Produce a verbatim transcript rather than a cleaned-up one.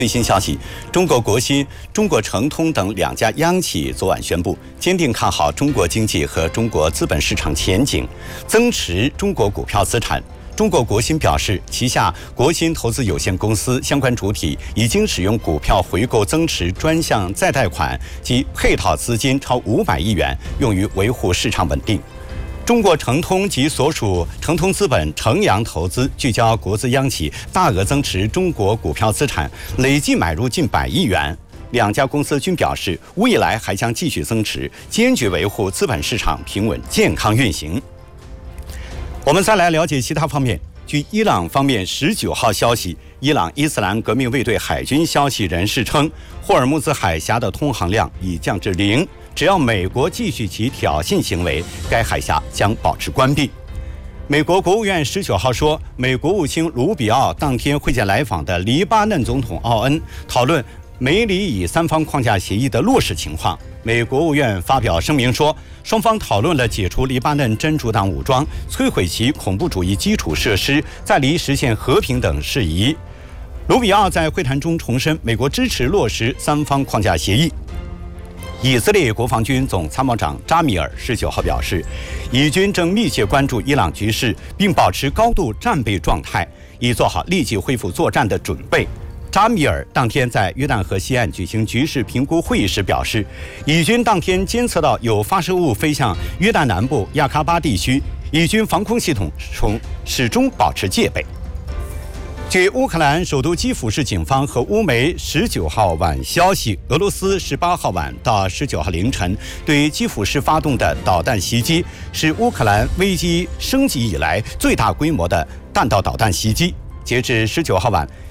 最新消息，中国国新、中国诚通等两家央企昨晚宣布，坚定看好中国经济和中国资本市场前景，增持中国股票资产。中国国新表示，旗下国新投资有限公司相关主体已经使用股票回购增持专项再贷款及配套资金超五百亿元，用于维护市场稳定。中国诚通及所属诚通资本、诚阳投资聚焦国资央企，大额增持中国股票资产，累计买入近百亿元。两家公司均表示，未来还将继续增持，坚决维护资本市场平稳健康运行。我们再来了解其他方面。据伊朗方面十九号消息，伊朗伊斯兰革命卫队海军消息人士称，霍尔木兹海峡的通航量已降至零。只要美国继续其挑衅行为，该海峡将保持关闭。美国国务院十九号说，美国务卿卢比奥当天会见来访的黎巴嫩总统奥恩，讨论美里以三方框架协议的落实情况。美国务院发表声明说，双方讨论了解除黎巴嫩真主党武装、摧毁其恐怖主义基础设施、在黎实现和平等事宜。卢比奥在会谈中重申，美国支持落实三方框架协议。以色列国防军总参谋长扎米尔十九号表示，以军正密切关注伊朗局势，并保持高度战备状态，以做好立即恢复作战的准备。扎米尔当天在约旦河西岸举行局势评估会议时表示，以军当天监测到有发射物飞向约旦南部亚喀巴地区，以军防空系统从始终保持戒备。据乌克兰首都基辅市警方和乌媒十九号晚消息，俄罗斯十八号晚到十九号凌晨对基辅市发动的导弹袭击，是乌克兰危机升级以来最大规模的弹道导弹袭击。截至十九号晚，